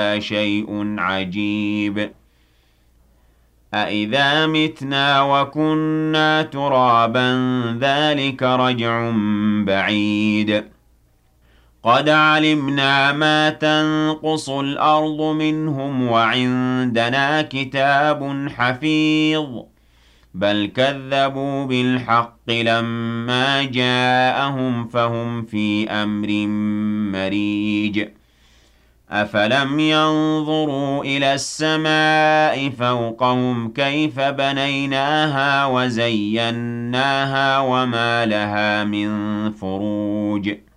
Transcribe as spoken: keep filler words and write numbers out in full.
شيء عجيب أإذا متنا وكنا ترابا ذلك رجع بعيد قد علمنا ما تنقص الأرض منهم وعندنا كتاب حفيظ بل كذبوا بالحق لما جاءهم فهم في أمر مريج أفلم ينظروا إلى السماء فوقهم كيف بنيناها وزيناها وما لها من فروج